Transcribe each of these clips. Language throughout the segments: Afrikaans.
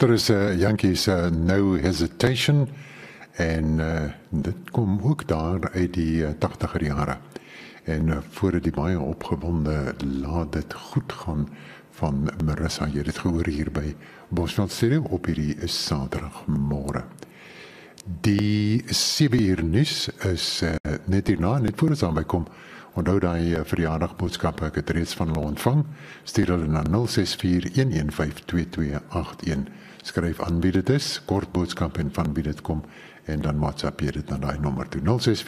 Daar is Yankees No Hesitation en dit kom ook daar uit die 80er jare. En voor die baie opgewonde laat dit goed gaan van Marissa, jy het dit gehoor hier by Bosveld Stereo op hierdie Saterdagmôre. Die 7 uur nuus is net hierna, net voor ons aanby kom. Onthou daai verjaardagboodskappe, ek het reeds van hulle ontvang. Stuur hulle na 0641152281. Skryf aan wie dit is, kort boodskap en van wie dit kom. En dan WhatsApp jy dit na daai nommer toe.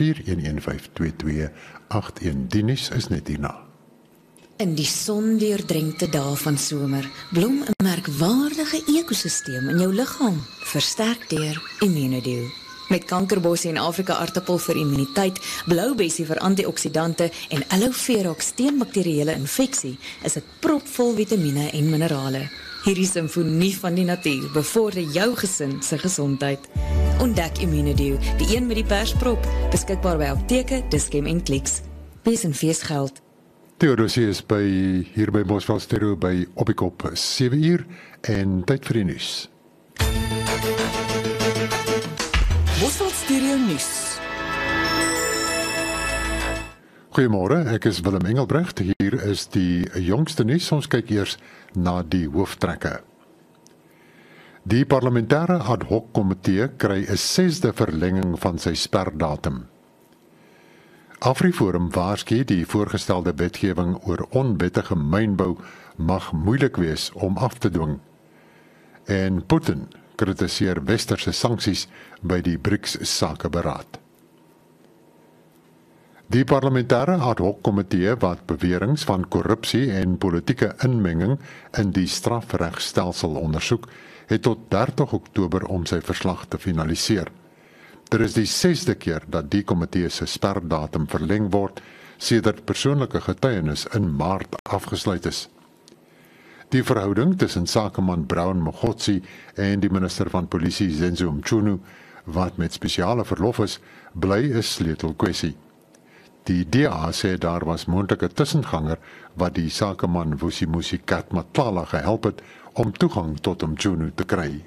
0641152281. Die nuus is net hierna. In die sondeurdrenkte dae van somer blom 'n merkwaardige ekosisteem in jou liggaam, versterk deur Immunodio. Met kankerbossie en Afrika aartappel vir immuniteit, bloubessie vir antioksidante en aloe vera teen bakterieële infeksie, is dit propvol vitamiene en minerale. Hierdie simfonie van die natuur bevorder jou gesin se gesondheid. Ontdek Immunodio, die een met die persprop, beskikbaar by apteke, Dischem en Clicks. Wees en feesgeld. Theodosie is hier by Bosveld Stereo by op die kop 7 uur en tyd vir die nuus. Bosveld Stereo nuus. Goeiemôre, ek is Willem Engelbrecht. Hier is die jongste nuus. Ons kyk eers na die hooftrekke. Die parlementêre ad hoc komitee kry 'n 6de verlenging van sy sperdatum. AfriForum waarsku die voorgestelde wetgewing oor onwettige mynbou mag moeilik wees om af te dwing. En Putin kritiseer westerse sanksies by die BRICS-sakeberaad. Die parlementêre ad hoc komitee wat beweringe van korrupsie en politieke inmenging in die strafregstelsel ondersoek, het tot 30 Oktober om sy verslag te finaliseer. Dit is die 6de keer dat die komitee se sperdatum verleng word, sedert persoonlike getuienis in Maart afgesluit is. Die verhouding tussen sakeman Brown Mogotsi en die minister van polisie Zenzo Mchunu, wat met spesiale verlof is, bly 'n sleutelkwessie. Die DA sê daar was moontlike tussenganger wat die sakeman Vusimusi Katmatlala gehelp het om toegang tot Mchunu te kry.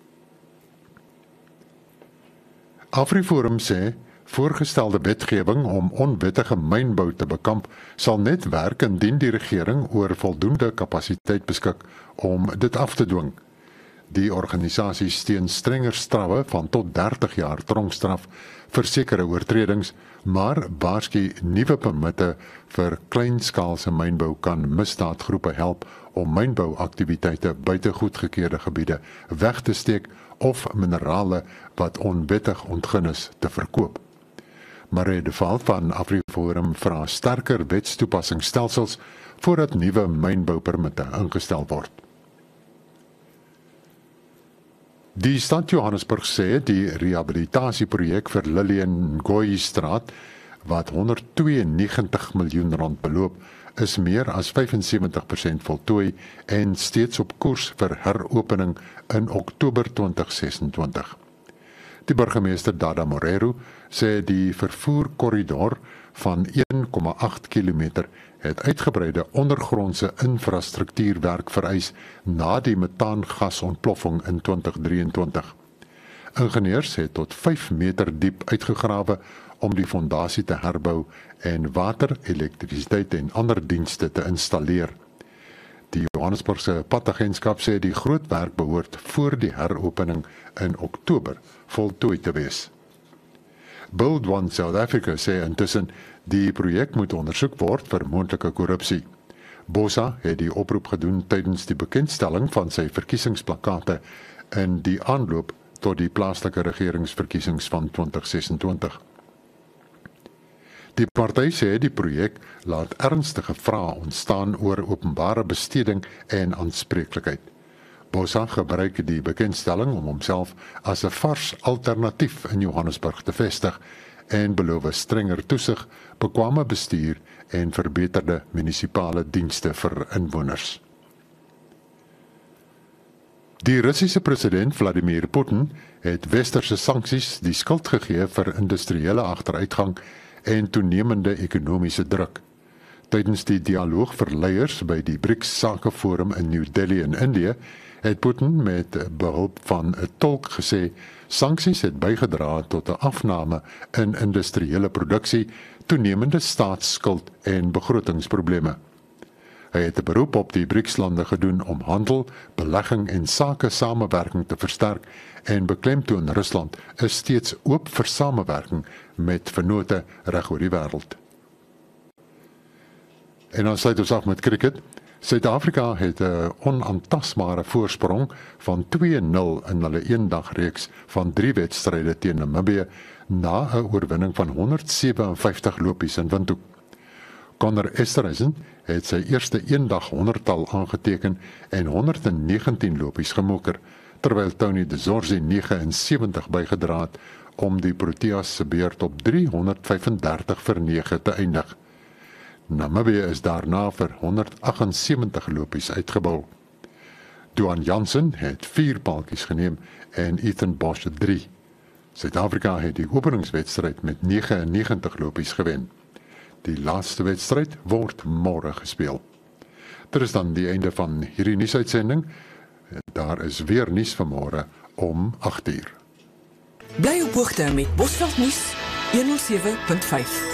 AfriForum sê voorgestelde wetgewing om onwettige mynbou te bekamp sal net werk indien die regering oor voldoende kapasiteit beskik om dit af te dwing. Die organisasie steun strenger strawwe van tot 30 jaar tronkstraf vir sekere oortredings, maar waarsku nuwe permitte vir kleinskaalse mynbou kan misdaadgroepe help om mynbouaktiwiteite buite goedgekeurde gebiede weg te steek of minerale wat onwettig ontgin is te verkoop. Marie de Val van AfriForum vra sterker wetstoepassingsstelsels voordat nuwe mynboupermitte ingestel word. Die stad Johannesburg sê die rehabilitasieprojek vir Lillian Ngoyi straat, wat 192 miljoen rand beloop, is meer as 75% voltooi en steeds op koers vir heropening in Oktober 2026. Die burgemeester Dada Moreru sê die vervoerkorridor van 1,8 kilometer het uitgebreide ondergrondse infrastruktuurwerk vereis na die metaangasontploffing in 2023. Ingenieurs het tot 5 meter diep uitgegrawe om die fondasie te herbou en water, elektrisiteit en ander dienste te installeer. Die Johannesburgse padagentskap sê die groot werk behoort voor die heropening in Oktober voltooi te wees. Build One South Africa sê intussen die projek moet ondersoek word vir moontlike korrupsie. Bosa het die oproep gedoen tydens die bekendstelling van sy verkiesingsplakate in die aanloop tot die plaaslike regeringsverkiesings van 2026. Die party sê die projek laat ernstige vrae ontstaan oor openbare besteding en aanspreeklikheid. Bosa gebruik die bekendstelling om homself as 'n vars alternatief in Johannesburg te vestig en beloof strenger toesig, bekwame bestuur en verbeterde munisipale dienste vir inwoners. Die Russiese president Vladimir Putin het westerse sanksies die skuld gegee vir industriële agteruitgang en toenemende ekonomiese druk. Tydens die dialoog vir leiers by die BRICS Sakeforum in New Delhi in Indië, het Putin met behulp van 'n tolk gesê sanksies het bygedra tot 'n afname in industriële produksie, toenemende staatsskuld en begrotingsprobleme. Hy het 'n beroep op die BRICS-lande gedoen om handel, belegging en sake samewerking te versterk en beklemtoon Rusland is steeds oop vir samewerking met vennote reg oor die wêreld. En dan sluit ons af met cricket. Suid-Afrika het 'n onaantastbare voorsprong van 2-0 in hulle eendagreeks van 3 wedstryde teen Namibië na 'n oorwinning van 157 lopies in Windhoek. Connor Esterhuizen het sy eerste eendag 100-tal aangeteken en 119 lopies gemoker, terwyl Tony de Zorzi 79 bygedra het om die Proteas se beurt op 335 vir 9 te eindig. Namibië is daarna vir 178 lopies uitgebou. Duan Jansen het 4 paltjies geneem en Ethan Bosch 3. Suid-Afrika het die openingswedstryd met 99 lopies gewen. Die laaste wedstryd word môre gespeel. Dit is dan die einde van hierdie nuusuitsending. Daar is weer nuus vanmôre om 8:00. Bly op hoogte met Bosveld nuus 107.5.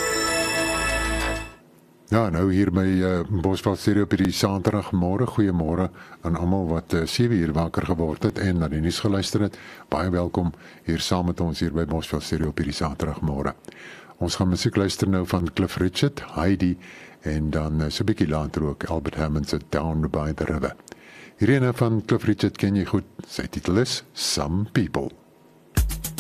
Ja, nou hier by Bosveld Stereo op die Saterdagmôre. Goeiemôre aan almal wat 7 uur wakker geword het en na die nuus geluister het. Baie welkom hier saam met ons hier by Bosveld Stereo op die Saterdagmôre. Ons gaan musiek luister nou van Cliff Richard, Heidi en dan so 'n bietjie later ook Albert Hammond se Down by the River. Hierdie van Cliff Richard ken jy goed. Sy titel is Some People.